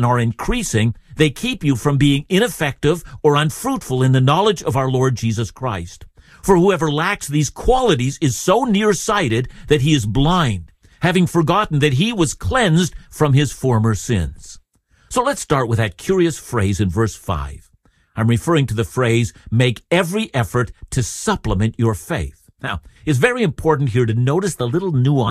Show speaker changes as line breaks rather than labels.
are increasing, they keep you from being ineffective or unfruitful in the knowledge of our Lord Jesus Christ. For whoever lacks these qualities is so nearsighted that he is blind, having forgotten that he was cleansed from his former sins. So let's start with that curious phrase in verse 5. I'm referring to the phrase, make every effort to supplement your faith. Now, it's very important here to notice the little nuance